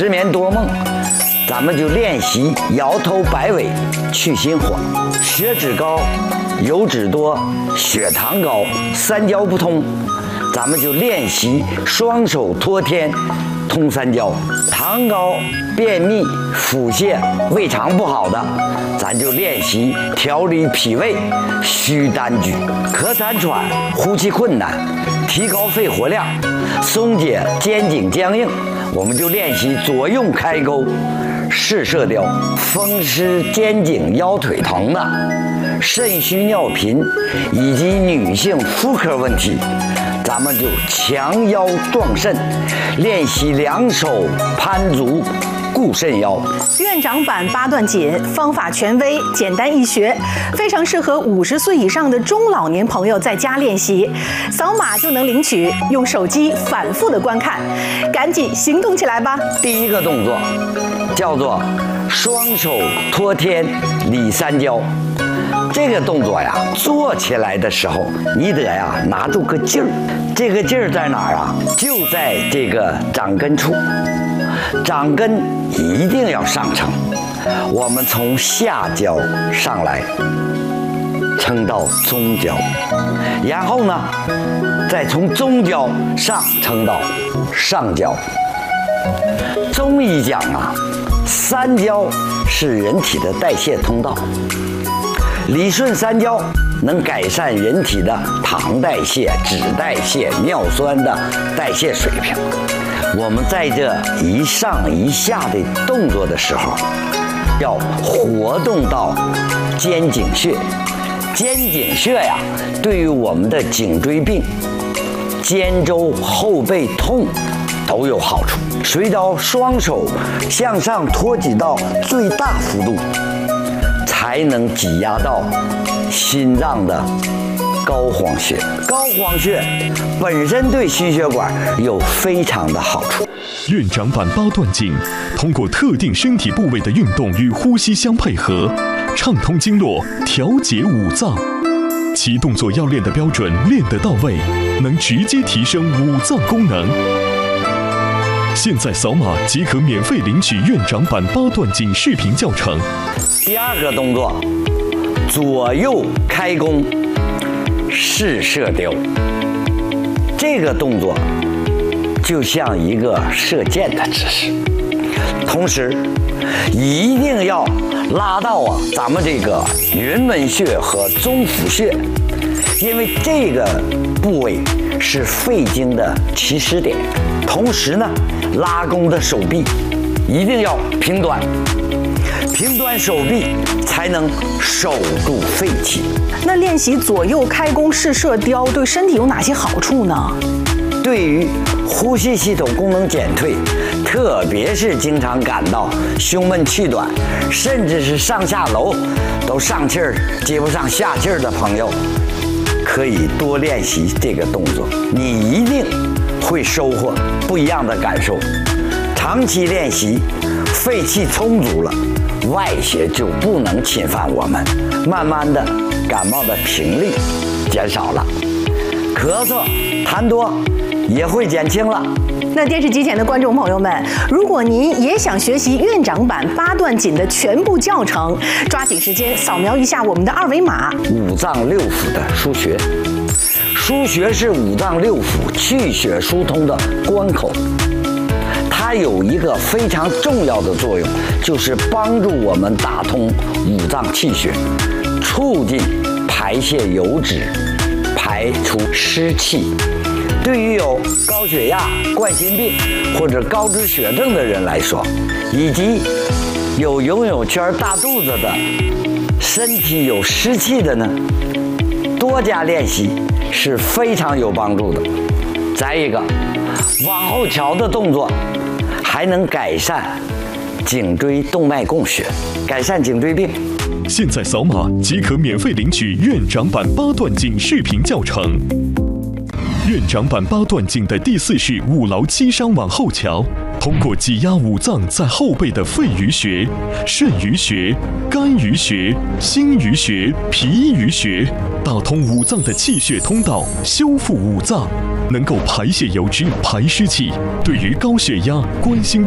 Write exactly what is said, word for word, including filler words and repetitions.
失眠多梦，咱们就练习摇头摆尾去心火。血脂高、油脂多、血糖高，三焦不通，咱们就练习双手托天通三焦。糖高、便秘、腹泻、胃肠不好的，咱就练习调理脾胃虚单举。咳痰喘、呼气困难，提高肺活量，松解肩颈僵硬，我们就练习左右开钩式射雕。风湿肩颈腰腿疼的，肾虚尿频以及女性妇科问题，咱们就强腰壮肾，练习两手攀足固肾腰。 院长版八段锦方法权威，简单易学，非常适合五十岁以上的中老年朋友在家练习，扫码就能领取，用手机反复的观看，赶紧行动起来吧！ 第一个动作叫做双手托天理三焦。这个动作呀，做起来的时候，你得呀拿住个劲儿。这个劲儿在哪儿啊？就在这个掌根处，掌根一定要上撑。我们从下焦上来，撑到中焦，然后呢，再从中焦上撑到上焦。中医讲啊，三焦是人体的代谢通道。理顺三焦能改善人体的糖代谢、脂代谢、尿酸的代谢水平。我们在这一上一下的动作的时候，要活动到肩颈穴。肩颈穴呀，对于我们的颈椎病、肩周后背痛都有好处。随着双手向上托举到最大幅度，才能挤压到心脏的膏肓穴。膏肓穴本身对心血管有非常的好处。 院长版八段锦通过特定身体部位的运动与呼吸相配合，畅通经络，调节五脏。其动作要练得标准，练得到位，能直接提升五脏功能。现在扫码即可免费领取院长版八段锦视频教程。 第二个动作，左右开弓式射雕。这个动作就像一个射箭的姿势，同时一定要拉到啊咱们这个云门穴和中府穴，因为这个部位是肺经的起始点。同时呢，拉弓的手臂一定要平端，平端手臂才能守住肺气。 那练习左右开弓式射雕对身体有哪些好处呢？ 对于呼吸系统功能减退，特别是经常感到胸闷气短，甚至是上下楼都上气儿接不上下气儿的朋友，可以多练习这个动作，你一定会收获不一样的感受。长期练习，肺气充足了，外邪就不能侵犯我们，慢慢的感冒的频率减少了，咳嗽痰多也会减轻了。 那电视机前的观众朋友们，如果您也想学习院长版八段锦的全部教程，抓紧时间扫描一下我们的二维码。 五脏六腑的腧穴，腧穴是五脏六腑气血疏通的关口，它有一个非常重要的作用，就是帮助我们打通五脏气血，促进排泄油脂，排除湿气。对于有高血压、冠心病或者高脂血症的人来说，以及有游泳圈大肚子的、身体有湿气的呢，多加练习是非常有帮助的。再一个，往后翘的动作还能改善颈椎动脉供血，改善颈椎病。 现在扫码即可免费领取院长版八段锦视频教程。院长版八段锦的第四式五劳七伤往后翘，通过挤压五脏在后背的肺俞穴、肾俞穴、肝俞穴、心俞穴、脾俞穴，打通五脏的气血通道，修复五脏，能够排泄油脂、排湿气，对于高血压、冠心